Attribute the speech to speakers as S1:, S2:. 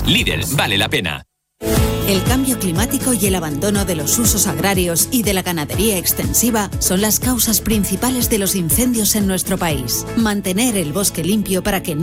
S1: Lidl, vale la pena.
S2: El cambio climático y el abandono de los usos agrarios y de la ganadería extensiva son las causas principales de los incendios en nuestro país. Mantener el bosque limpio para que no